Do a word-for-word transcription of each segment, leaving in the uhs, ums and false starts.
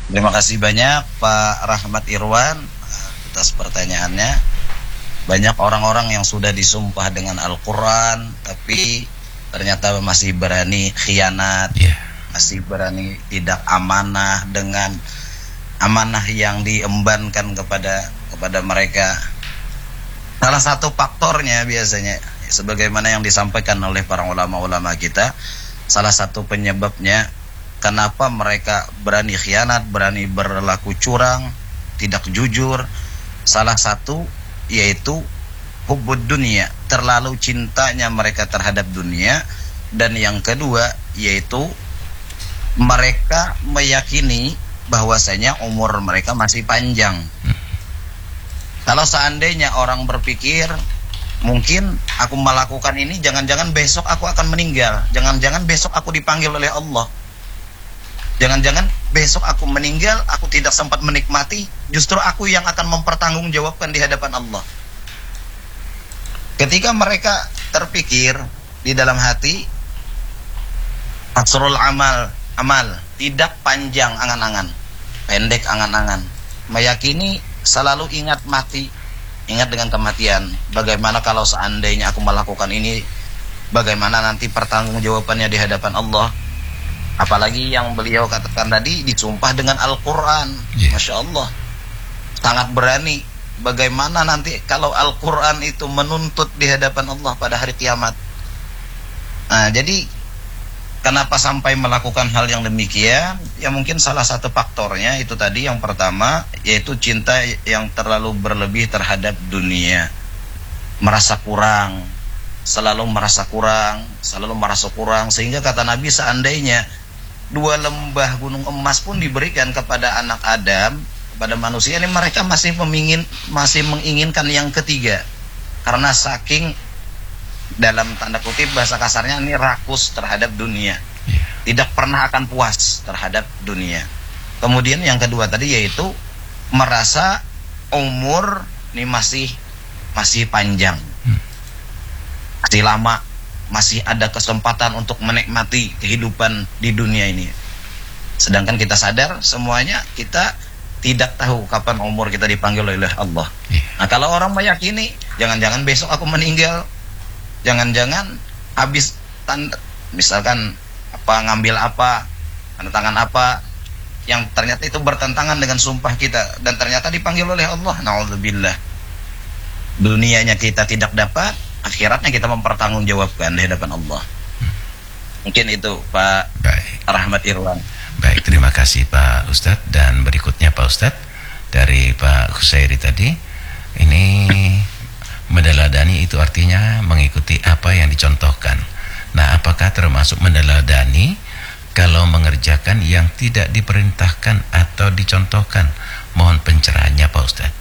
Terima kasih banyak Pak Rahmat Irwan atas pertanyaannya. Banyak orang-orang yang sudah disumpah dengan Al-Quran, tapi ternyata masih berani khianat, yeah. masih berani tidak amanah dengan amanah yang diembankan kepada kepada mereka. Salah satu faktornya biasanya, sebagaimana yang disampaikan oleh para ulama-ulama kita, salah satu penyebabnya kenapa mereka berani khianat, berani berlaku curang, tidak jujur. Salah satu yaitu hubbud dunia, terlalu cintanya mereka terhadap dunia. Dan yang kedua yaitu mereka meyakini bahwasanya umur mereka masih panjang. Kalau seandainya orang berpikir mungkin aku melakukan ini, jangan-jangan besok aku akan meninggal, jangan-jangan besok aku dipanggil oleh Allah, jangan-jangan besok aku meninggal, aku tidak sempat menikmati, justru aku yang akan mempertanggungjawabkan di hadapan Allah. Ketika mereka terpikir di dalam hati, asrul amal, amal, tidak panjang angan-angan, pendek angan-angan, meyakini selalu ingat mati, ingat dengan kematian. Bagaimana kalau seandainya aku melakukan ini, bagaimana nanti pertanggungjawabannya di hadapan Allah. Apalagi yang beliau katakan tadi, disumpah dengan Al-Quran, yeah. Masya Allah, sangat berani. Bagaimana nanti kalau Al-Quran itu menuntut di hadapan Allah pada hari kiamat. Nah, jadi kenapa sampai melakukan hal yang demikian? Ya mungkin salah satu faktornya itu tadi, yang pertama yaitu cinta yang terlalu berlebih terhadap dunia, merasa kurang, selalu merasa kurang, selalu merasa kurang, sehingga kata Nabi, seandainya dua lembah gunung emas pun diberikan kepada anak Adam, kepada manusia ini, mereka masih memingin, masih menginginkan yang ketiga, karena saking, dalam tanda kutip bahasa kasarnya, ini rakus terhadap dunia, tidak pernah akan puas terhadap dunia. Kemudian yang kedua tadi yaitu merasa umur ini masih masih panjang, masih lama, masih ada kesempatan untuk menikmati kehidupan di dunia ini. Sedangkan kita sadar semuanya kita tidak tahu kapan umur kita dipanggil oleh Allah. Nah, kalau orang meyakini jangan-jangan besok aku meninggal, jangan-jangan habis tanda, misalkan apa, ngambil apa, tanda tangan apa, yang ternyata itu bertentangan dengan sumpah kita, dan ternyata dipanggil oleh Allah, na'udzubillah. Dunianya kita tidak dapat, akhiratnya kita mempertanggungjawabkan di hadapan Allah. Mungkin itu Pak Baik. Rahmat Irwan. Baik, terima kasih Pak Ustadz. Dan berikutnya Pak Ustadz dari Pak Khusairi tadi, ini meneladani itu artinya mengikuti apa yang dicontohkan. Nah, apakah termasuk meneladani kalau mengerjakan yang tidak diperintahkan atau dicontohkan? Mohon pencerahannya Pak Ustadz.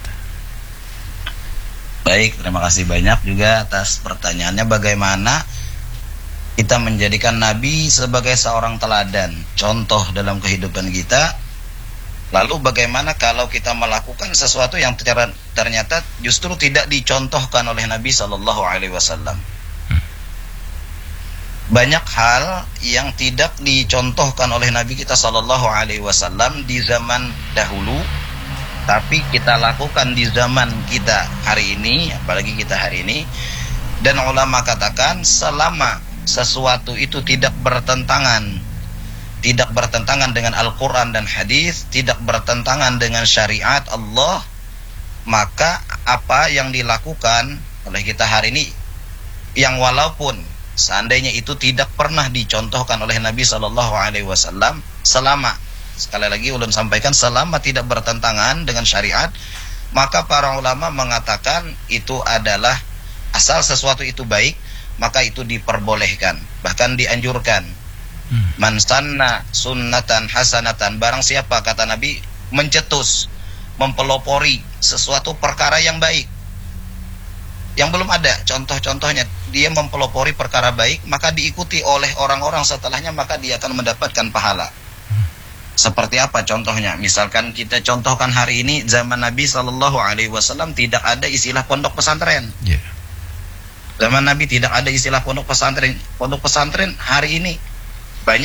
Baik, terima kasih banyak juga atas pertanyaannya. Bagaimana kita menjadikan Nabi sebagai seorang teladan, contoh dalam kehidupan kita. Lalu bagaimana kalau kita melakukan sesuatu yang ternyata justru tidak dicontohkan oleh Nabi Shallallahu Alaihi Wasallam. Banyak hal yang tidak dicontohkan oleh Nabi kita Shallallahu Alaihi Wasallam di zaman dahulu, tapi kita lakukan di zaman kita hari ini, apalagi kita hari ini. Dan ulama katakan, selama sesuatu itu tidak bertentangan, tidak bertentangan dengan Al-Quran dan hadis, tidak bertentangan dengan syariat Allah, maka apa yang dilakukan oleh kita hari ini, yang walaupun seandainya itu tidak pernah dicontohkan oleh Nabi Shallallahu Alaihi Wasallam, selama, sekali lagi ulun sampaikan, selama tidak bertentangan dengan syariat, maka para ulama mengatakan itu adalah, asal sesuatu itu baik, maka itu diperbolehkan, bahkan dianjurkan. hmm. Man sanna sunnatan hasanatan, barang siapa, kata Nabi, mencetus, mempelopori sesuatu perkara yang baik, yang belum ada contoh-contohnya, dia mempelopori perkara baik, maka diikuti oleh orang-orang setelahnya, maka dia akan mendapatkan pahala. Seperti apa contohnya? Misalkan kita contohkan hari ini, zaman Nabi Shallallahu Alaihi Wasallam tidak ada istilah pondok pesantren. yeah. Zaman Nabi tidak ada istilah pondok pesantren. Pondok pesantren hari ini banyak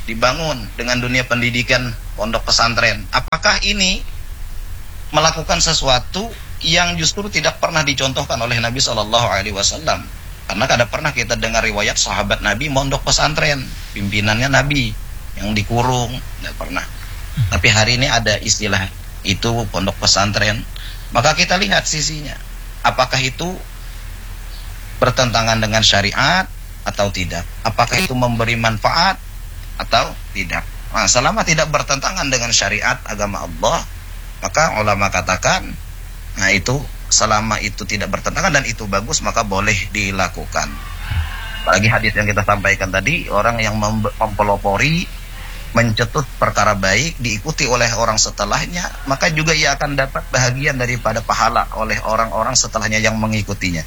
dibangun dengan dunia pendidikan pondok pesantren. Apakah ini melakukan sesuatu yang justru tidak pernah dicontohkan oleh Nabi Shallallahu Alaihi Wasallam? Karena kada pernah kita dengar riwayat sahabat Nabi mondok pesantren, pimpinannya Nabi yang dikurung, tidak pernah. Tapi hari ini ada istilah itu pondok pesantren. Maka kita lihat sisinya, apakah itu bertentangan dengan syariat atau tidak? Apakah itu memberi manfaat atau tidak? Nah, selama tidak bertentangan dengan syariat agama Allah, maka ulama katakan, nah itu selama itu tidak bertentangan dan itu bagus, maka boleh dilakukan. Apalagi hadis yang kita sampaikan tadi, orang yang mem- mempelopori, mencetut perkara baik diikuti oleh orang setelahnya, maka juga ia akan dapat bahagian daripada pahala oleh orang-orang setelahnya yang mengikutinya.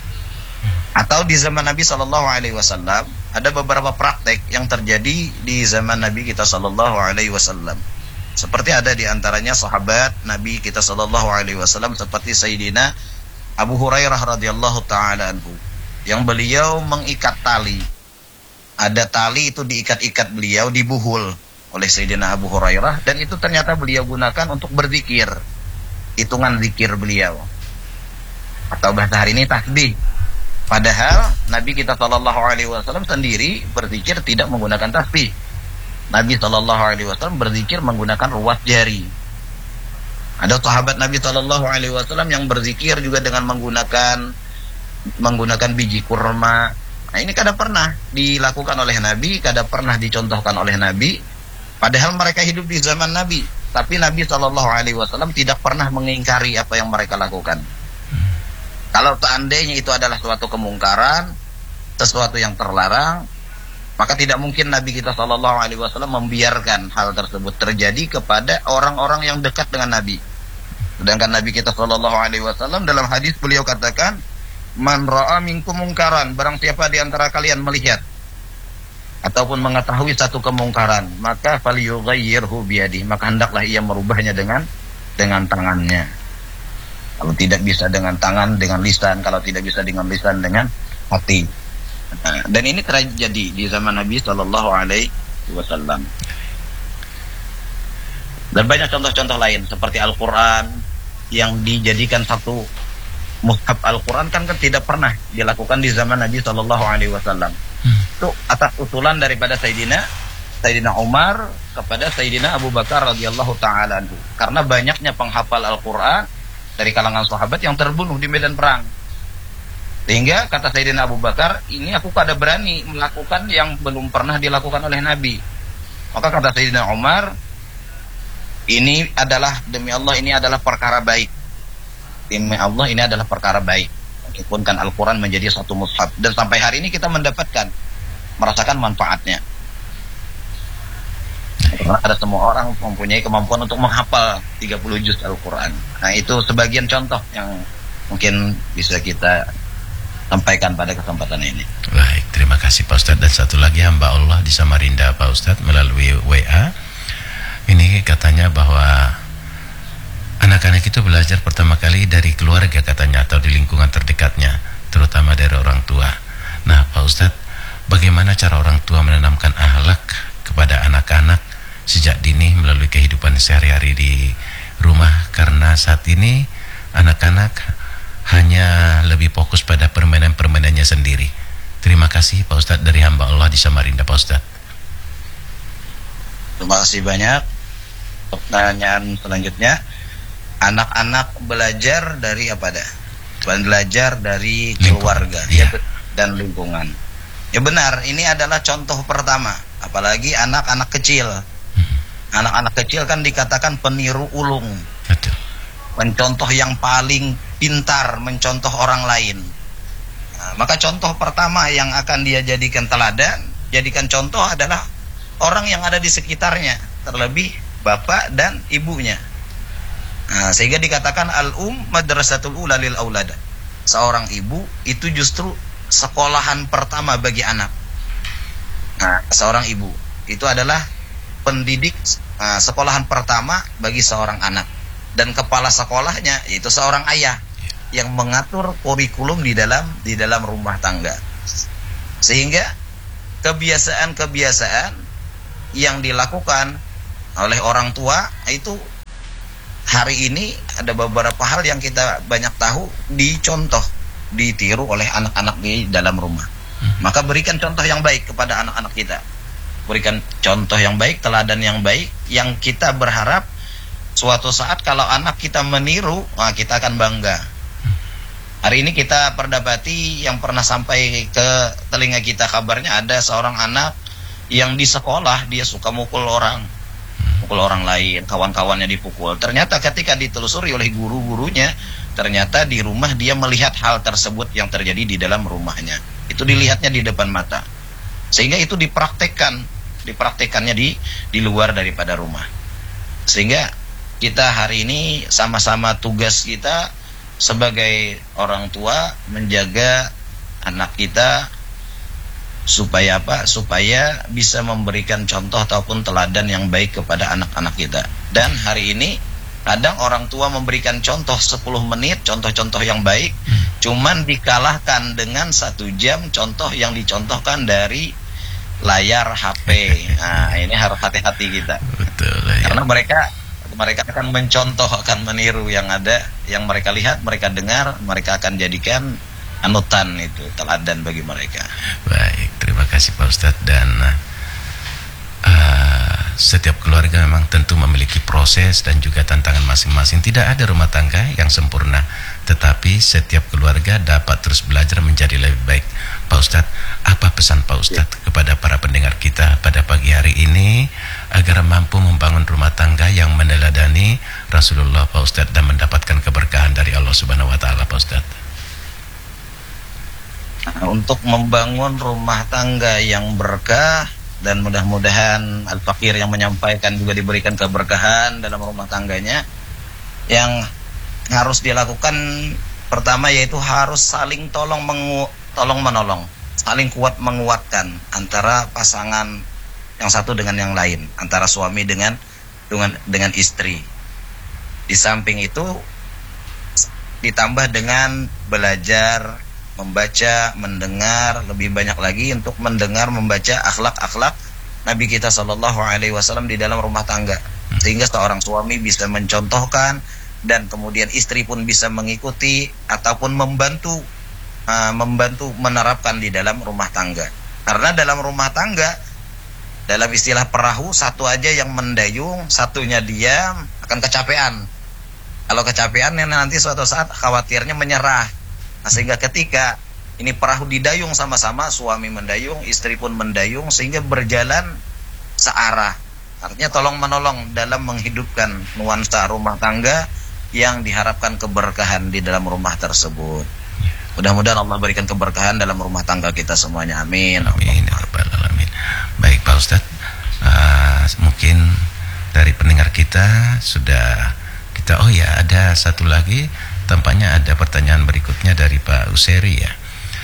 Atau di zaman Nabi Shallallahu Alaihi Wasallam ada beberapa praktek yang terjadi di zaman Nabi kita Shallallahu Alaihi Wasallam. Seperti ada di antaranya sahabat Nabi kita Shallallahu Alaihi Wasallam seperti Sayyidina Abu Hurairah radhiyallahu taala anhu, yang beliau mengikat tali. Ada tali itu diikat-ikat beliau, dibuhul oleh Sayyidina Abu Hurairah, dan itu ternyata beliau gunakan untuk berzikir, hitungan zikir beliau, atau bahasa hari ini tasbih. Padahal Nabi kita Shallallahu Alaihi Wasallam sendiri berzikir tidak menggunakan tasbih. Nabi Shallallahu Alaihi Wasallam berzikir menggunakan ruas jari. Ada sahabat Nabi Shallallahu Alaihi Wasallam yang berzikir juga dengan menggunakan menggunakan biji kurma. Nah, ini kada pernah dilakukan oleh Nabi, kada pernah dicontohkan oleh Nabi. Padahal mereka hidup di zaman Nabi, tapi Nabi Shallallahu Alaihi Wasallam tidak pernah mengingkari apa yang mereka lakukan. Kalau seandainya itu adalah suatu kemungkaran, sesuatu yang terlarang, maka tidak mungkin Nabi kita Shallallahu Alaihi Wasallam membiarkan hal tersebut terjadi kepada orang-orang yang dekat dengan Nabi. Sedangkan Nabi kita Shallallahu Alaihi Wasallam dalam hadis beliau katakan, man ra'a minkum mungkaran, barang siapa di antara kalian melihat ataupun mengetahui satu kemungkaran, maka falyughayyirhu biyadihi, maka hendaklah ia merubahnya dengan dengan tangannya. Kalau tidak bisa dengan tangan, dengan lisan. Kalau tidak bisa dengan lisan, dengan hati. Nah, dan ini terjadi di zaman Nabi Shallallahu Alaihi Wasallam. Dan banyak contoh-contoh lain seperti Al-Quran yang dijadikan satu mushaf Al-Quran kan, kan tidak pernah dilakukan di zaman Nabi Shallallahu Alaihi Wasallam. Hmm. Itu atas usulan daripada Sayyidina Sayyidina Umar kepada Sayyidina Abu Bakar radhiyallahu taala anhu. Karena banyaknya penghafal Al-Quran dari kalangan sahabat yang terbunuh di medan perang. Sehingga kata Sayyidina Abu Bakar, ini aku kada berani melakukan yang belum pernah dilakukan oleh Nabi. Maka kata Sayyidina Umar, ini adalah demi Allah, ini adalah perkara baik. Demi Allah, ini adalah perkara baik. Meskipun kan Al-Quran menjadi satu mushaf, dan sampai hari ini kita mendapatkan, merasakan manfaatnya. Karena ada semua orang mempunyai kemampuan untuk menghafal tiga puluh juz Al-Quran. Nah, itu sebagian contoh yang mungkin bisa kita sampaikan pada kesempatan ini. Baik, terima kasih Pak Ustadz. Dan satu lagi hamba Allah di Samarinda Pak Ustadz melalui W A. Ini katanya bahwa anak-anak itu belajar pertama kali dari keluarga katanya, atau di lingkungan terdekatnya, terutama dari orang tua. Nah Pak Ustadz, bagaimana cara orang tua menanamkan akhlak kepada anak-anak sejak dini melalui kehidupan sehari-hari di rumah? Karena saat ini anak-anak hanya lebih fokus pada permainan-permainannya sendiri. Terima kasih Pak Ustadz dari hamba Allah di Samarinda Pak Ustadz. Terima kasih banyak. Pertanyaan selanjutnya, anak-anak belajar dari apa dah? Belajar dari keluarga ya, dan lingkungan. Ya benar, ini adalah contoh pertama. Apalagi anak-anak kecil. Anak-anak kecil kan dikatakan peniru ulung. Betul. Mencontoh yang paling pintar, mencontoh orang lain. Nah, maka contoh pertama yang akan dia jadikan teladan, jadikan contoh adalah orang yang ada di sekitarnya, terlebih bapak dan ibunya. Nah, sehingga dikatakan al-um madrasatul ula lil aulad. Seorang ibu itu justru sekolahan pertama bagi anak. Nah, seorang ibu itu adalah pendidik, uh, sekolahan pertama bagi seorang anak, dan kepala sekolahnya yaitu seorang ayah yang mengatur kurikulum di dalam di dalam rumah tangga. Sehingga kebiasaan-kebiasaan yang dilakukan oleh orang tua itu hari ini ada beberapa hal yang kita banyak tahu dicontoh, ditiru oleh anak-anak di dalam rumah. Maka berikan contoh yang baik kepada anak-anak kita. Berikan contoh yang baik, teladan yang baik, yang kita berharap suatu saat kalau anak kita meniru, nah kita akan bangga. Hari ini kita perdapati yang pernah sampai ke telinga kita kabarnya ada seorang anak yang di sekolah dia suka mukul orang, mukul orang lain, kawan-kawannya dipukul. Ternyata ketika ditelusuri oleh guru-gurunya, ternyata di rumah dia melihat hal tersebut yang terjadi di dalam rumahnya. Itu dilihatnya di depan mata. Sehingga itu dipraktekkan, dipraktekannya di di luar daripada rumah. Sehingga kita hari ini sama-sama tugas kita sebagai orang tua menjaga anak kita supaya apa? Supaya bisa memberikan contoh ataupun teladan yang baik kepada anak-anak kita. Dan hari ini kadang orang tua memberikan contoh sepuluh menit, contoh-contoh yang baik, hmm. cuman dikalahkan dengan satu jam contoh yang dicontohkan dari layar H P. Nah, ini harus hati-hati kita. Betul, ya. Karena mereka mereka akan mencontoh, akan meniru yang ada, yang mereka lihat, mereka dengar, mereka akan jadikan anutan, itu teladan bagi mereka. Baik, terima kasih Pak Ustadz. Dan uh, setiap keluarga memang tentu memiliki proses dan juga tantangan masing-masing. Tidak ada rumah tangga yang sempurna, tetapi setiap keluarga dapat terus belajar menjadi lebih baik. Pak Ustadz, apa pesan Pak Ustadz ya. kepada para pendengar kita pada pagi hari ini agar mampu membangun rumah tangga yang meneladani Rasulullah Pak Ustadz dan mendapatkan keberkahan dari Allah Subhanahu wa taala Pak Ustadz? Nah, untuk membangun rumah tangga yang berkah, dan mudah-mudahan Al-Fakir yang menyampaikan juga diberikan keberkahan dalam rumah tangganya, yang harus dilakukan pertama yaitu harus saling tolong mengu tolong menolong, saling kuat menguatkan antara pasangan yang satu dengan yang lain, antara suami dengan dengan dengan istri. Di samping itu ditambah dengan belajar membaca, mendengar, lebih banyak lagi untuk mendengar, membaca akhlak-akhlak Nabi kita Shallallahu Alaihi Wasallam di dalam rumah tangga, sehingga seorang suami bisa mencontohkan dan kemudian istri pun bisa mengikuti ataupun membantu uh, membantu menerapkan di dalam rumah tangga. Karena dalam rumah tangga, dalam istilah perahu, satu aja yang mendayung, satunya diam, akan kecapean. Kalau kecapean nanti suatu saat khawatirnya menyerah. Nah, sehingga ketika ini perahu didayung sama-sama, suami mendayung, istri pun mendayung, sehingga berjalan searah. Artinya tolong menolong dalam menghidupkan nuansa rumah tangga yang diharapkan keberkahan di dalam rumah tersebut. Mudah-mudahan Allah berikan keberkahan dalam rumah tangga kita semuanya. Amin. Amin. Ya Rabbal Alamin. Baik Pak Ustadz, uh, mungkin dari pendengar kita sudah kita, oh ya ada satu lagi. Tampaknya ada pertanyaan berikutnya dari Pak Useri ya.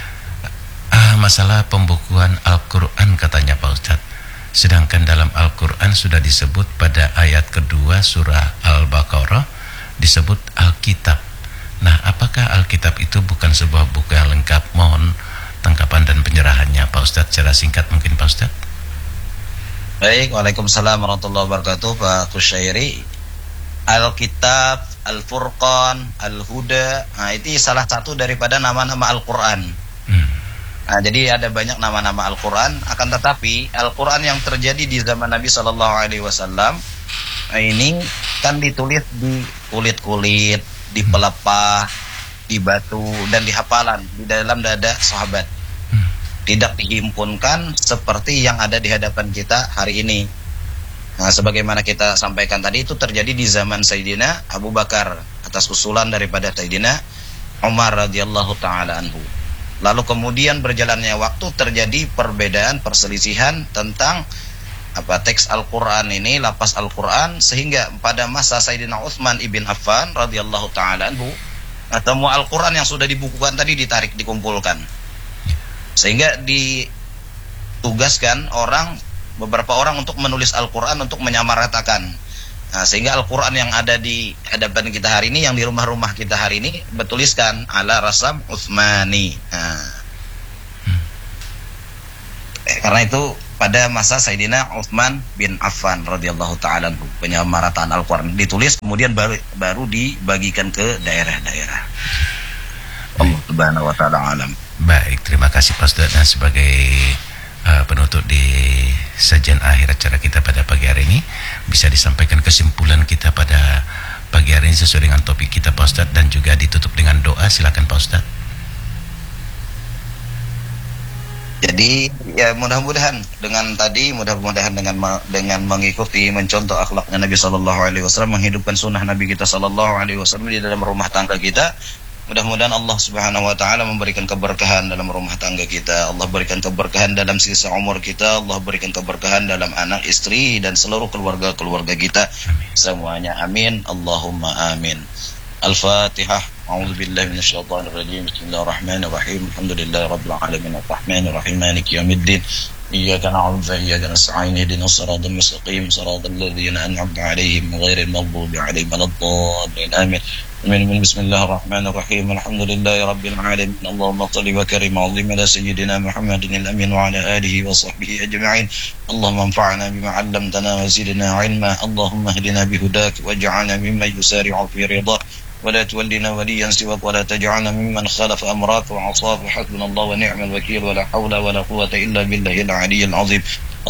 Ah, masalah pembukuan Al-Quran katanya Pak Ustadz. Sedangkan dalam Al-Quran sudah disebut pada ayat kedua surah Al-Baqarah disebut Alkitab. Nah, apakah Alkitab itu bukan sebuah buku yang lengkap? Mohon tanggapan dan penyerahannya Pak Ustadz secara singkat mungkin Pak Ustadz. Baik, waalaikumsalam warahmatullahi wabarakatuh Pak Kusyairi. Alkitab, Al-Furqan, Al-Huda, nah itu salah satu daripada nama-nama Al-Quran. hmm. Nah, jadi ada banyak nama-nama Al-Quran. Akan tetapi Al-Quran yang terjadi di zaman Nabi Shallallahu Alaihi Wasallam, nah ini kan ditulis di kulit-kulit, di pelepah, di batu, dan di hafalan di dalam dada sahabat. hmm. Tidak dihimpunkan seperti yang ada di hadapan kita hari ini. Nah, sebagaimana kita sampaikan tadi, itu terjadi di zaman Sayyidina Abu Bakar atas usulan daripada Sayyidina Umar radhiyallahu taala anhu. Lalu kemudian berjalannya waktu terjadi perbedaan, perselisihan tentang apa teks Al-Qur'an ini, lapas Al-Qur'an, sehingga pada masa Sayyidina Utsman ibn Affan radhiyallahu taala anhu, semua Al-Qur'an yang sudah dibukukan tadi ditarik, dikumpulkan. Sehingga ditugaskan orang beberapa orang untuk menulis Al-Quran untuk menyamaratakan. Nah, sehingga Al-Quran yang ada di hadapan kita hari ini, yang di rumah-rumah kita hari ini, bertuliskan ala rasam Utsmani. Nah, hmm. eh, karena itu pada masa Sayyidina Utsman bin Affan radhiyallahu taala anhu, penyamaratan Al-Qur'an ditulis kemudian baru baru dibagikan ke daerah-daerah. Allah Subhanahu wa taala alam. Baik, terima kasih Pak Ustadz. Dan sebagai uh, penutup di sajian akhir acara kita pada pagi hari ini, bisa disampaikan kesimpulan kita pada pagi hari ini sesuai dengan topik kita Pak Ustadz, dan juga ditutup dengan doa. Silakan Pak Ustadz. Jadi ya mudah-mudahan dengan tadi mudah-mudahan dengan dengan mengikuti mencontoh akhlaknya Nabi Sallallahu Alaihi Wasallam, menghidupkan sunnah Nabi kita Sallallahu Alaihi Wasallam di dalam rumah tangga kita, mudah-mudahan Allah Subhanahu Wa Taala memberikan keberkahan dalam rumah tangga kita, Allah berikan keberkahan dalam sisa umur kita, Allah berikan keberkahan dalam anak, istri dan seluruh keluarga-keluarga kita semuanya. Amin. Allahumma amin. Al-Fatihah. A'udzu billahi minasyaitonir rajim. Bismillahirrahmanirrahim. Alhamdulillahi rabbil alamin. Arrahmanir rahim. Maliki yaumiddin. Iyyaka na'budu wa iyyaka nasta'in. Ihdinas siratal mustaqim. Siratal ladzina an'amta 'alaihim ghairil maghdubi 'alaihim waladdallin. Amin. Amin. Bismillahirrahmanirrahim. Alhamdulillahi rabbil alamin. Allahumma shalli wa karim 'azim ala sayyidina Muhammadin al-amin wa ala alihi wa sahbihi ajma'in. Allahumma anfa'na bima 'allamtana wa zidna 'ilma. Allahumma ihdina bihudak waj'alna mimman yusari'u fi ridak. ولا تولنا وليا سواك ولا تجعلنا ممن خالف أمرك وعصاك. حسبنا الله ونعم الوكيل ولا حول ولا قوة إلا بالله العلي العظيم.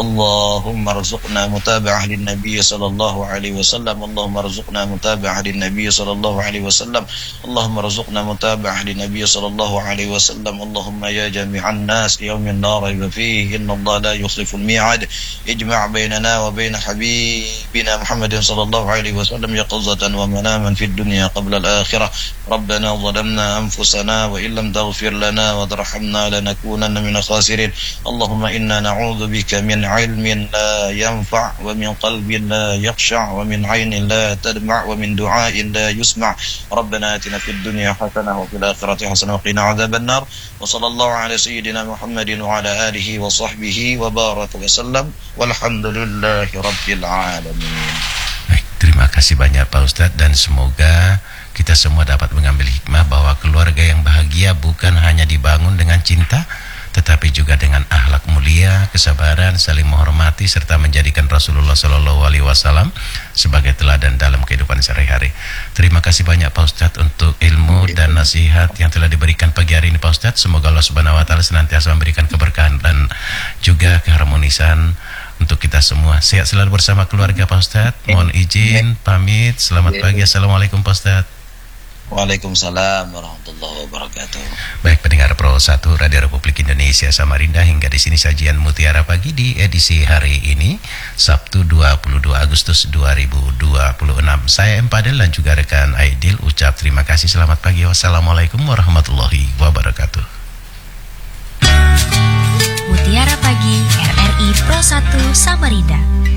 اللهم ارزقنا متابعة للنبي صلى الله عليه وسلم. اللهم ارزقنا متابعة للنبي صلى الله عليه وسلم. اللهم ارزقنا متابعة للنبي صلى الله عليه وسلم. اللهم يا جميع الناس يوم لا ريب فيه إن الله لا يخلف الميعاد. اجمع بيننا وبين حبيبنا محمد صلى الله عليه وسلم يقظة ومناما في الدنيا قبل الآخرة. ربنا ظلمنا أنفسنا وإن لم تغفر لنا وترحمنا لنكونن من الخاسرين. اللهم إنا نعوذ بك من علم لا ينفع ومن قلب لا يخشع ومن عين لا تدمع ومن دعاء لا يسمع. ربنا آتنا في الدنيا حسنة وفي الآخرة حسنة وقنا عذاب النار. وصلى الله على سيدنا محمد وعلى آله وصحبه وبارك وسلم والحمد لله رب العالمين. Baik, terima kasih banyak Pak Ustadz, dan semoga kita semua dapat mengambil hikmah bahwa keluarga yang bahagia bukan hanya dibangun dengan cinta, tetapi juga dengan akhlak mulia, kesabaran, saling menghormati, serta menjadikan Rasulullah Shallallahu Alaihi Wasallam sebagai teladan dalam kehidupan sehari-hari. Terima kasih banyak Pak Ustadz untuk ilmu dan nasihat yang telah diberikan pagi hari ini Pak Ustadz. Semoga Allah Subhanahu Wa Taala senantiasa memberikan keberkahan dan juga keharmonisan untuk kita semua. Sehat selalu bersama keluarga Pak Ustadz. Mohon izin pamit. Selamat pagi. Assalamualaikum Pak Ustadz. Waalaikumsalam warahmatullahi wabarakatuh. Baik pendengar Pro satu Radio Republik Indonesia Samarinda, hingga di sini sajian Mutiara Pagi di edisi hari ini Sabtu dua puluh dua Agustus dua ribu dua puluh enam. Saya M Padel dan juga rekan Aidil ucap terima kasih. Selamat pagi. Wassalamualaikum warahmatullahi wabarakatuh. Mutiara Pagi R R I Pro satu Samarinda.